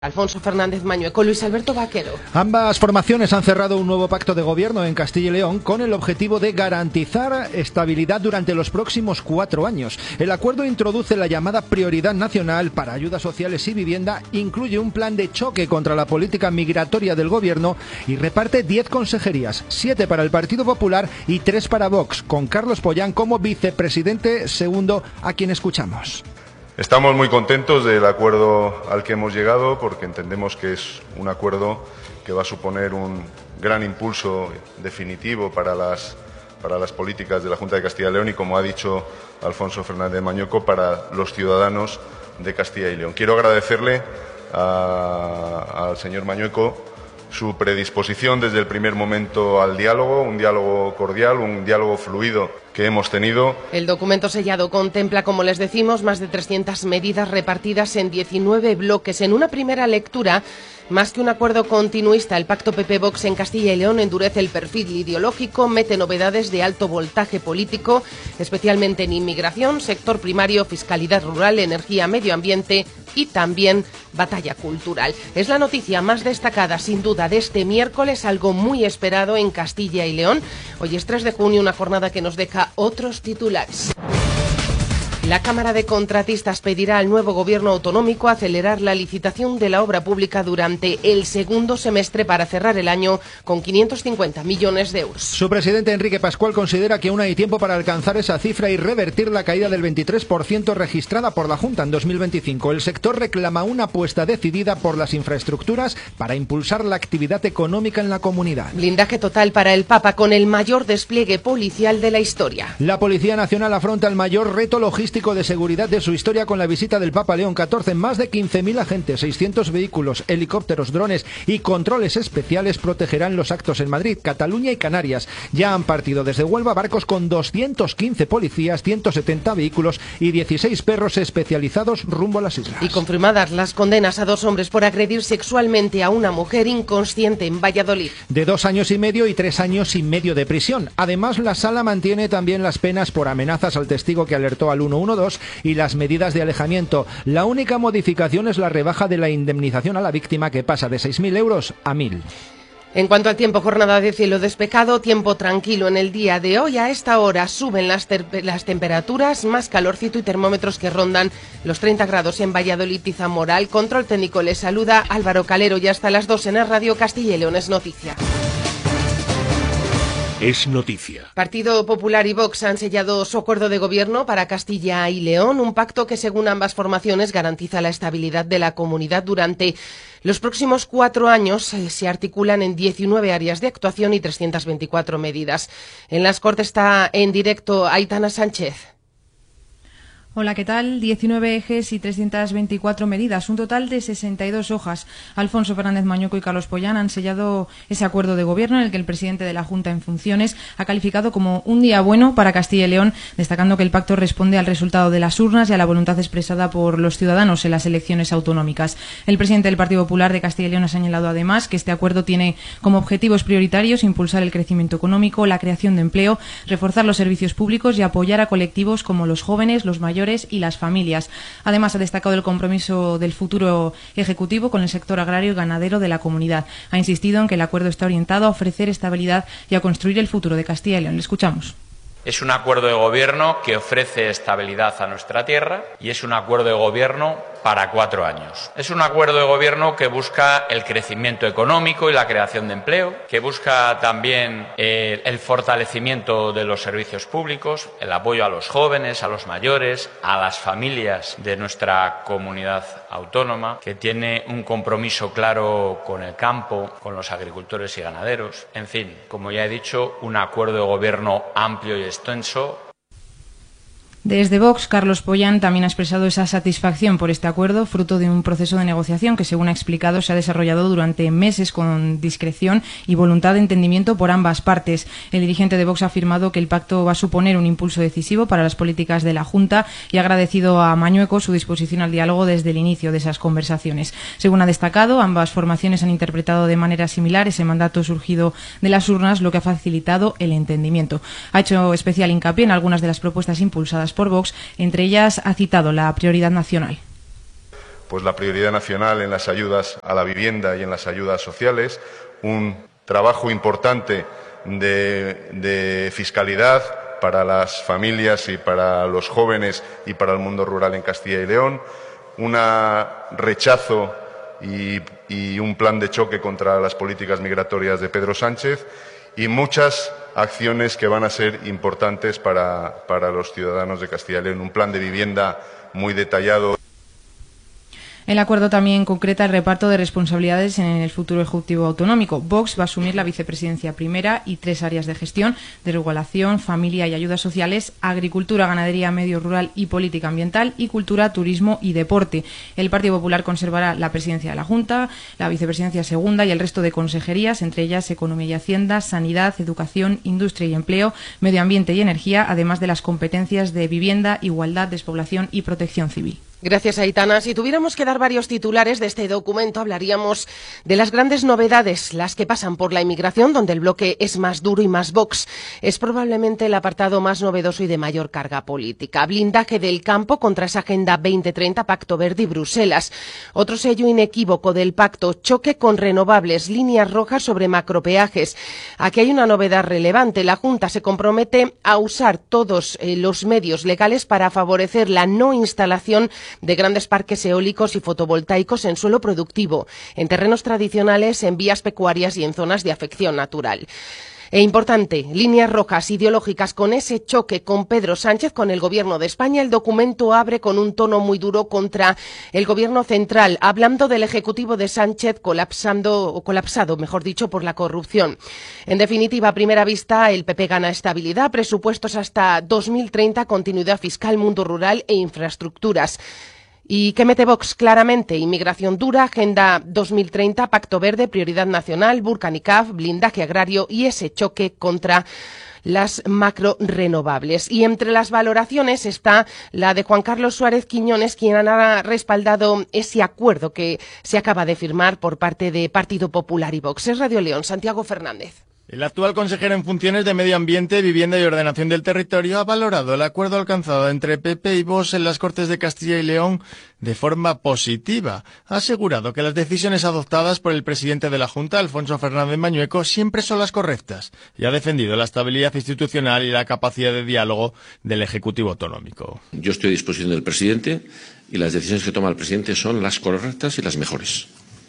Alfonso Fernández Mañueco, Luis Alberto Vaquero. Ambas formaciones han cerrado un nuevo pacto de gobierno en Castilla y León con el objetivo de garantizar estabilidad durante los próximos 4 años. El acuerdo introduce la llamada prioridad nacional para ayudas sociales y vivienda, incluye un plan de choque contra la política migratoria del gobierno y reparte 10 consejerías, 7 para el Partido Popular y 3 para Vox, con Carlos Pollán como vicepresidente segundo, a quien escuchamos. Estamos muy contentos del acuerdo al que hemos llegado porque entendemos que es un acuerdo que va a suponer un gran impulso definitivo para las políticas de la Junta de Castilla y León y, como ha dicho Alfonso Fernández Mañueco, para los ciudadanos de Castilla y León. Quiero agradecerle al señor Mañueco su predisposición desde el primer momento al diálogo, un diálogo cordial, un diálogo fluido que hemos tenido. El documento sellado contempla, como les decimos, más de 300 medidas repartidas en 19 bloques. En una primera lectura, más que un acuerdo continuista, el pacto PP-Vox en Castilla y León endurece el perfil ideológico, mete novedades de alto voltaje político, especialmente en inmigración, sector primario, fiscalidad rural, energía, medio ambiente y también batalla cultural. Es la noticia más destacada, sin duda, de este miércoles, algo muy esperado en Castilla y León. Hoy es 3 de junio, una jornada que nos deja otros titulares. La Cámara de Contratistas pedirá al nuevo gobierno autonómico acelerar la licitación de la obra pública durante el segundo semestre para cerrar el año con 550 millones de euros. Su presidente Enrique Pascual considera que aún hay tiempo para alcanzar esa cifra y revertir la caída del 23% registrada por la Junta en 2025. El sector reclama una apuesta decidida por las infraestructuras para impulsar la actividad económica en la comunidad. Blindaje total para el Papa con el mayor despliegue policial de la historia. La Policía Nacional afronta el mayor reto logístico de seguridad de su historia con la visita del Papa León XIV. Más de 15.000 agentes, 600 vehículos, helicópteros, drones y controles especiales protegerán los actos en Madrid, Cataluña y Canarias. Ya han partido desde Huelva barcos con 215 policías, 170 vehículos y 16 perros especializados rumbo a las islas. Y confirmadas las condenas a 2 hombres por agredir sexualmente a una mujer inconsciente en Valladolid. De 2 años y medio y 3 años y medio de prisión. Además, la sala mantiene también las penas por amenazas al testigo que alertó al 112 y las medidas de alejamiento. La única modificación es la rebaja de la indemnización a la víctima, que pasa de 6.000 euros a 1.000. En cuanto al tiempo, jornada de cielo despejado, tiempo tranquilo en el día de hoy. A esta hora suben las temperaturas, más calorcito y termómetros que rondan los 30 grados en Valladolid y Zamora. Al control técnico les saluda Álvaro Calero y hasta las 2 en el Radio Castilla y León es noticia. Es noticia. Partido Popular y Vox han sellado su acuerdo de gobierno para Castilla y León, un pacto que, según ambas formaciones, garantiza la estabilidad de la comunidad durante los próximos 4 años. Se articulan en 19 áreas de actuación y 324 medidas. En las Cortes está en directo Aitana Sánchez. Hola, ¿qué tal? 19 ejes y 324 medidas, un total de 62 hojas. Alfonso Fernández Mañueco y Carlos Pollán han sellado ese acuerdo de gobierno en el que el presidente de la Junta en funciones ha calificado como un día bueno para Castilla y León, destacando que el pacto responde al resultado de las urnas y a la voluntad expresada por los ciudadanos en las elecciones autonómicas. El presidente del Partido Popular de Castilla y León ha señalado además que este acuerdo tiene como objetivos prioritarios impulsar el crecimiento económico, la creación de empleo, reforzar los servicios públicos y apoyar a colectivos como los jóvenes, los mayores y las familias. Además, ha destacado el compromiso del futuro Ejecutivo con el sector agrario y ganadero de la comunidad. Ha insistido en que el acuerdo está orientado a ofrecer estabilidad y a construir el futuro de Castilla y León. Le escuchamos. Es un acuerdo de gobierno que ofrece estabilidad a nuestra tierra y es un acuerdo de gobierno para 4 años. Es un acuerdo de gobierno que busca el crecimiento económico y la creación de empleo, que busca también el fortalecimiento de los servicios públicos, el apoyo a los jóvenes, a los mayores, a las familias de nuestra comunidad autónoma, que tiene un compromiso claro con el campo, con los agricultores y ganaderos. En fin, como ya he dicho, un acuerdo de gobierno amplio y extenso. Desde Vox, Carlos Pollán también ha expresado esa satisfacción por este acuerdo, fruto de un proceso de negociación que, según ha explicado, se ha desarrollado durante meses con discreción y voluntad de entendimiento por ambas partes. El dirigente de Vox ha afirmado que el pacto va a suponer un impulso decisivo para las políticas de la Junta y ha agradecido a Mañueco su disposición al diálogo desde el inicio de esas conversaciones. Según ha destacado, ambas formaciones han interpretado de manera similar ese mandato surgido de las urnas, lo que ha facilitado el entendimiento. Ha hecho especial hincapié en algunas de las propuestas impulsadas por Vox, entre ellas ha citado la prioridad nacional. pues la prioridad nacional en las ayudas a la vivienda y en las ayudas sociales, un trabajo importante de fiscalidad para las familias y para los jóvenes y para el mundo rural en Castilla y León, un rechazo y un plan de choque contra las políticas migratorias de Pedro Sánchez y muchas acciones que van a ser importantes para los ciudadanos de Castilla y León. Un plan de vivienda muy detallado. El acuerdo también concreta el reparto de responsabilidades en el futuro Ejecutivo Autonómico. Vox va a asumir la vicepresidencia primera y 3 áreas de gestión: desigualación, familia y ayudas sociales, agricultura, ganadería, medio rural y política ambiental, y cultura, turismo y deporte. El Partido Popular conservará la presidencia de la Junta, la vicepresidencia segunda y el resto de consejerías, entre ellas Economía y Hacienda, Sanidad, Educación, Industria y Empleo, Medio Ambiente y Energía, además de las competencias de vivienda, igualdad, despoblación y protección civil. Gracias, Aitana. Si tuviéramos que dar varios titulares de este documento, hablaríamos de las grandes novedades, las que pasan por la inmigración, donde el bloque es más duro y más Vox. Es probablemente el apartado más novedoso y de mayor carga política. Blindaje del campo contra esa Agenda 2030, Pacto Verde y Bruselas. Otro sello inequívoco del pacto: choque con renovables, líneas rojas sobre macropeajes. Aquí hay una novedad relevante. La Junta se compromete a usar todos los medios legales para favorecer la no instalación de grandes parques eólicos y fotovoltaicos en suelo productivo, en terrenos tradicionales, en vías pecuarias y en zonas de afección natural. E importante, líneas rojas ideológicas con ese choque con Pedro Sánchez, con el Gobierno de España. El documento abre con un tono muy duro contra el Gobierno central, hablando del Ejecutivo de Sánchez colapsado, mejor dicho, por la corrupción. En definitiva, a primera vista, el PP gana estabilidad, presupuestos hasta 2030, continuidad fiscal, mundo rural e infraestructuras. ¿Y qué mete Vox? Claramente, inmigración dura, Agenda 2030, Pacto Verde, prioridad nacional, Burka Nicaf, blindaje agrario y ese choque contra las macro renovables. Y entre las valoraciones está la de Juan Carlos Suárez Quiñones, quien ha respaldado ese acuerdo que se acaba de firmar por parte de Partido Popular y Vox. Es Radio León, Santiago Fernández. El actual consejero en funciones de Medio Ambiente, Vivienda y Ordenación del Territorio ha valorado el acuerdo alcanzado entre PP y Vox en las Cortes de Castilla y León de forma positiva. Ha asegurado que las decisiones adoptadas por el presidente de la Junta, Alfonso Fernández Mañueco, siempre son las correctas, y ha defendido la estabilidad institucional y la capacidad de diálogo del Ejecutivo Autonómico. Yo estoy a disposición del presidente y las decisiones que toma el presidente son las correctas y las mejores.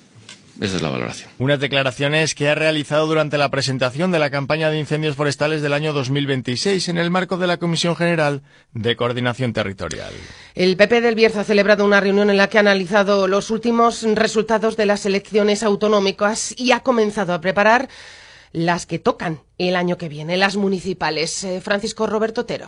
Esa es la valoración. Unas declaraciones que ha realizado durante la presentación de la campaña de incendios forestales del año 2026 en el marco de la Comisión General de Coordinación Territorial. El PP del Bierzo ha celebrado una reunión en la que ha analizado los últimos resultados de las elecciones autonómicas y ha comenzado a preparar las que tocan el año que viene, las municipales. Francisco Roberto Otero.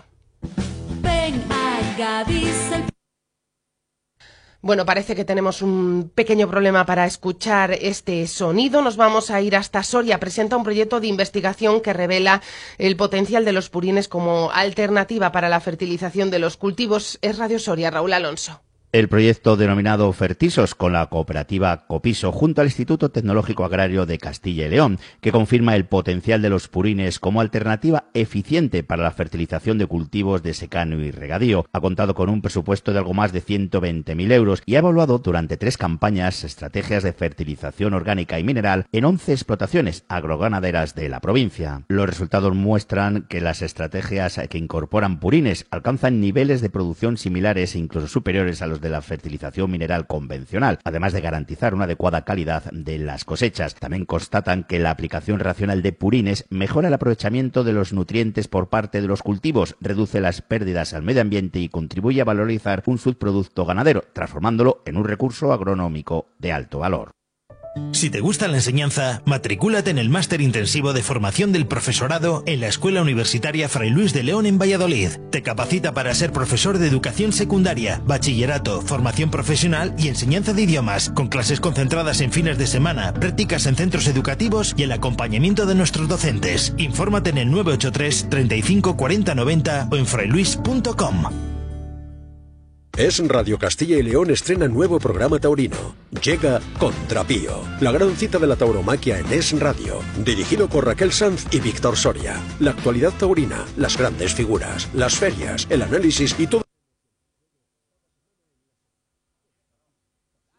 Bueno, parece que tenemos un pequeño problema para escuchar este sonido. Nos vamos a ir hasta Soria. Presenta un proyecto de investigación que revela el potencial de los purines como alternativa para la fertilización de los cultivos. Es Radio Soria, Raúl Alonso. El proyecto denominado Fertisos, con la cooperativa Copiso, junto al Instituto Tecnológico Agrario de Castilla y León, que confirma el potencial de los purines como alternativa eficiente para la fertilización de cultivos de secano y regadío. Ha contado con un presupuesto de algo más de 120.000 euros y ha evaluado durante 3 campañas estrategias de fertilización orgánica y mineral en 11 explotaciones agroganaderas de la provincia. Los resultados muestran que las estrategias que incorporan purines alcanzan niveles de producción similares e incluso superiores a los de la fertilización mineral convencional, además de garantizar una adecuada calidad de las cosechas. También constatan que la aplicación racional de purines mejora el aprovechamiento de los nutrientes por parte de los cultivos, reduce las pérdidas al medio ambiente y contribuye a valorizar un subproducto ganadero, transformándolo en un recurso agronómico de alto valor. Si te gusta la enseñanza, matricúlate en el máster intensivo de formación del profesorado en la Escuela Universitaria Fray Luis de León en Valladolid. Te capacita para ser profesor de educación secundaria, bachillerato, formación profesional y enseñanza de idiomas, con clases concentradas en fines de semana, prácticas en centros educativos y el acompañamiento de nuestros docentes. Infórmate en el 983 35 40 90 o en frailuis.com. Es Radio Castilla y León estrena nuevo programa taurino. Llega Contrapío, la gran cita de la tauromaquia en Es Radio, dirigido por Raquel Sanz y Víctor Soria. La actualidad taurina, las grandes figuras, las ferias, el análisis y todo.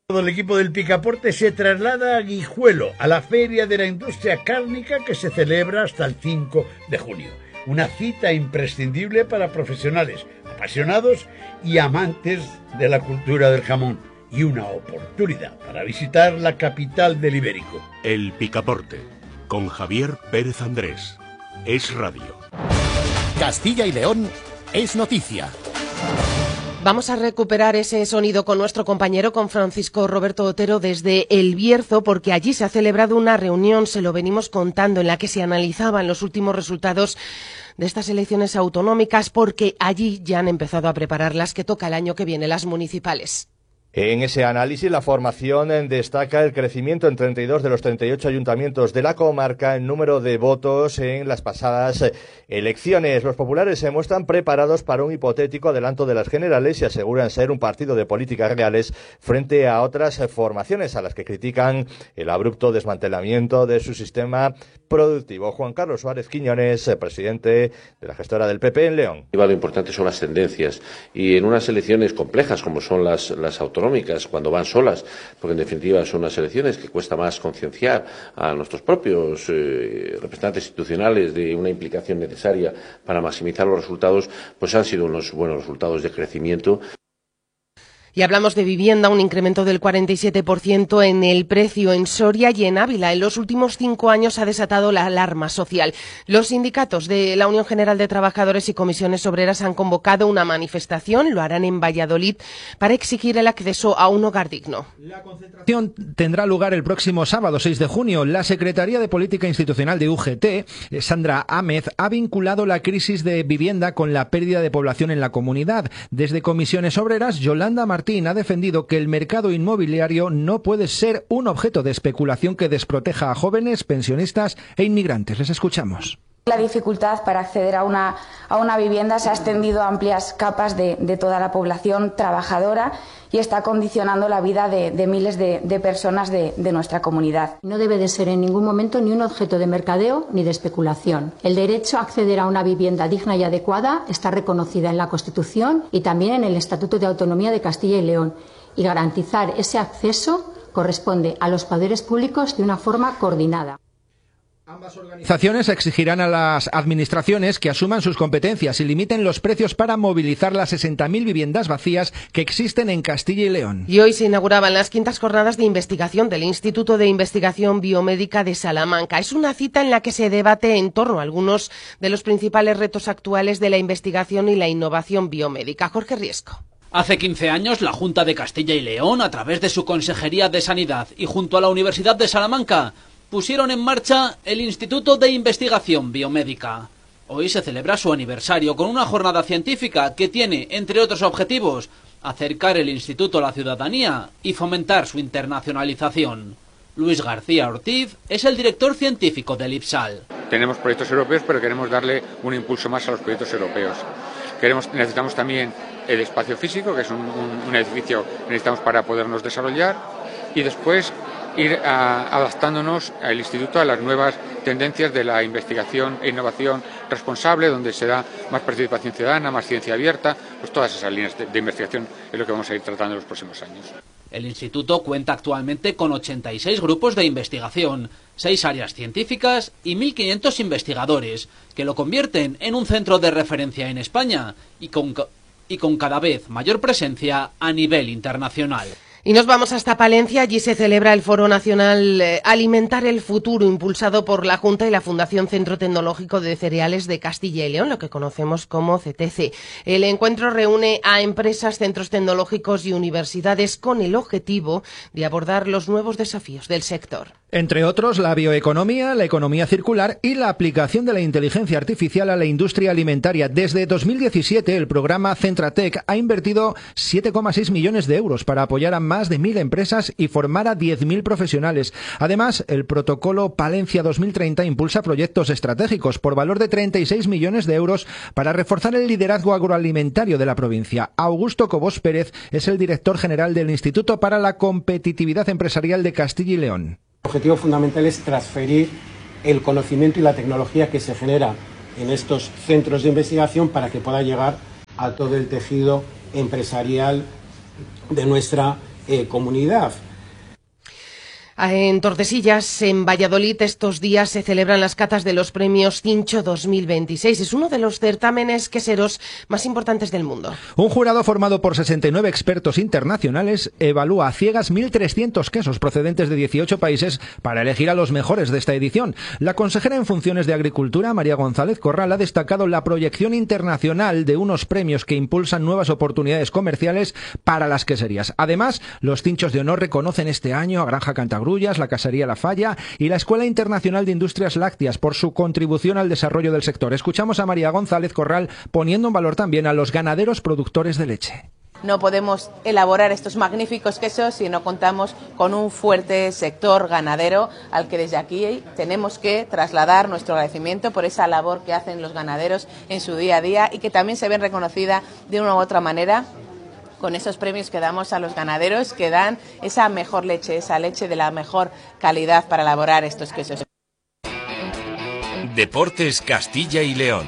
Todo el equipo del Picaporte se traslada a Guijuelo, a la Feria de la Industria Cárnica que se celebra hasta el 5 de junio. Una cita imprescindible para profesionales, apasionados y amantes de la cultura del jamón. Y una oportunidad para visitar la capital del Ibérico. El Picaporte, con Javier Pérez Andrés. Es Radio. Castilla y León es noticia. Vamos a recuperar ese sonido con nuestro compañero, con Francisco Roberto Otero desde El Bierzo, porque allí se ha celebrado una reunión, se lo venimos contando, en la que se analizaban los últimos resultados de estas elecciones autonómicas, porque allí ya han empezado a preparar las que toca el año que viene, las municipales. En ese análisis, la formación destaca el crecimiento en 32 de los 38 ayuntamientos de la comarca en número de votos en las pasadas elecciones. Los populares se muestran preparados para un hipotético adelanto de las generales y aseguran ser un partido de políticas reales frente a otras formaciones a las que critican el abrupto desmantelamiento de su sistema productivo. Juan Carlos Suárez Quiñones, presidente de la gestora del PP en León. Lo importante son las tendencias y en unas elecciones complejas como son las autonómicas, cuando van solas, porque en definitiva son unas elecciones que cuesta más concienciar a nuestros propios representantes institucionales de una implicación necesaria para maximizar los resultados, pues han sido unos buenos resultados de crecimiento. Y hablamos de vivienda, un incremento del 47% en el precio en Soria y en Ávila. En los últimos 5 años ha desatado la alarma social. Los sindicatos de la Unión General de Trabajadores y Comisiones Obreras han convocado una manifestación, lo harán en Valladolid, para exigir el acceso a un hogar digno. La concentración tendrá lugar el próximo sábado 6 de junio. La Secretaría de Política Institucional de UGT, Sandra Ámez, ha vinculado la crisis de vivienda con la pérdida de población en la comunidad. Desde Comisiones Obreras, Yolanda Martín ha defendido que el mercado inmobiliario no puede ser un objeto de especulación que desproteja a jóvenes, pensionistas e inmigrantes. Les escuchamos. La dificultad para acceder a una vivienda se ha extendido a amplias capas de toda la población trabajadora y está condicionando la vida de miles de personas de nuestra comunidad. No debe de ser en ningún momento ni un objeto de mercadeo ni de especulación. El derecho a acceder a una vivienda digna y adecuada está reconocida en la Constitución y también en el Estatuto de Autonomía de Castilla y León, y garantizar ese acceso corresponde a los poderes públicos de una forma coordinada. Ambas organizaciones exigirán a las administraciones que asuman sus competencias y limiten los precios para movilizar las 60.000 viviendas vacías que existen en Castilla y León. Y hoy se inauguraban las 5ª jornadas de investigación del Instituto de Investigación Biomédica de Salamanca. Es una cita en la que se debate en torno a algunos de los principales retos actuales de la investigación y la innovación biomédica. Jorge Riesco. Hace 15 años, la Junta de Castilla y León, a través de su Consejería de Sanidad y junto a la Universidad de Salamanca, pusieron en marcha el Instituto de Investigación Biomédica. Hoy se celebra su aniversario con una jornada científica que tiene, entre otros objetivos, acercar el instituto a la ciudadanía y fomentar su internacionalización. Luis García Ortiz es el director científico del IPSAL. Tenemos proyectos europeos, pero queremos darle un impulso más a los proyectos europeos. Necesitamos también el espacio físico, que es un edificio que necesitamos para podernos desarrollar, y después ir adaptándonos al instituto a las nuevas tendencias de la investigación e innovación responsable, donde se da más participación ciudadana, más ciencia abierta, pues todas esas líneas de investigación es lo que vamos a ir tratando en los próximos años. El instituto cuenta actualmente con 86 grupos de investigación, 6 áreas científicas y 1.500 investigadores, que lo convierten en un centro de referencia en España y con cada vez mayor presencia a nivel internacional. Y nos vamos hasta Palencia. Allí se celebra el Foro Nacional Alimentar el Futuro, impulsado por la Junta y la Fundación Centro Tecnológico de Cereales de Castilla y León, lo que conocemos como CTC. El encuentro reúne a empresas, centros tecnológicos y universidades con el objetivo de abordar los nuevos desafíos del sector. Entre otros, la bioeconomía, la economía circular y la aplicación de la inteligencia artificial a la industria alimentaria. Desde 2017, el programa Centratec ha invertido 7,6 millones de euros para apoyar a más de 1.000 empresas y formar a 10.000 profesionales. Además, el protocolo Palencia 2030 impulsa proyectos estratégicos por valor de 36 millones de euros para reforzar el liderazgo agroalimentario de la provincia. Augusto Cobos Pérez es el director general del Instituto para la Competitividad Empresarial de Castilla y León. El objetivo fundamental es transferir el conocimiento y la tecnología que se genera en estos centros de investigación para que pueda llegar a todo el tejido empresarial de nuestra comunidad. En Tordesillas, en Valladolid, estos días se celebran las catas de los premios Cincho 2026. Es uno de los certámenes queseros más importantes del mundo. Un jurado formado por 69 expertos internacionales evalúa a ciegas 1.300 quesos procedentes de 18 países para elegir a los mejores de esta edición. La consejera en funciones de Agricultura, María González Corral, ha destacado la proyección internacional de unos premios que impulsan nuevas oportunidades comerciales para las queserías. Además, los cinchos de honor reconocen este año a Granja Cantagrullas, la Casería La Falla y la Escuela Internacional de Industrias Lácteas por su contribución al desarrollo del sector. Escuchamos a María González Corral poniendo en valor también a los ganaderos productores de leche. No podemos elaborar estos magníficos quesos si no contamos con un fuerte sector ganadero al que desde aquí tenemos que trasladar nuestro agradecimiento por esa labor que hacen los ganaderos en su día a día y que también se ven reconocida de una u otra manera con esos premios que damos a los ganaderos que dan esa mejor leche, esa leche de la mejor calidad para elaborar estos quesos. Deportes Castilla y León.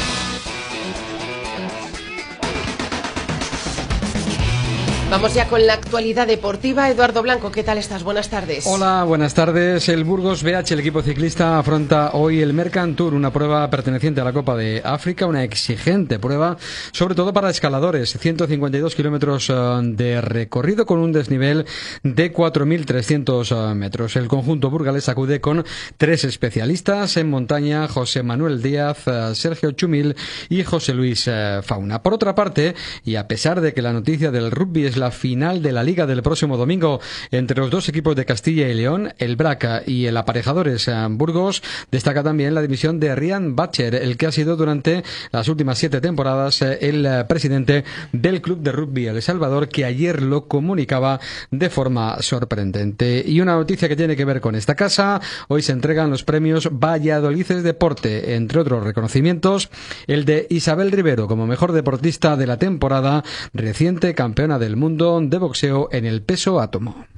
Vamos ya con la actualidad deportiva. Eduardo Blanco, ¿qué tal estás? Buenas tardes. Hola, buenas tardes. El Burgos BH, el equipo ciclista, afronta hoy el Mercantour, una prueba perteneciente a la Copa de África, una exigente prueba, sobre todo para escaladores. 152 kilómetros de recorrido con un desnivel de 4.300 metros. El conjunto burgalés acude con 3 especialistas en montaña: José Manuel Díaz, Sergio Chumil y José Luis Fauna. Por otra parte, y a pesar de que la noticia del rugby es la final de la Liga del próximo domingo entre los dos equipos de Castilla y León, el Braca y el Aparejadores Burgos, destaca también la dimisión de Ryan Butcher, el que ha sido durante las últimas 7 temporadas el presidente del Club de Rugby El Salvador, que ayer lo comunicaba de forma sorprendente. Y una noticia que tiene que ver con esta casa: hoy se entregan los premios Valladolid Deporte, entre otros reconocimientos el de Isabel Rivero como mejor deportista de la temporada, reciente campeona del mundo de boxeo en el peso átomo.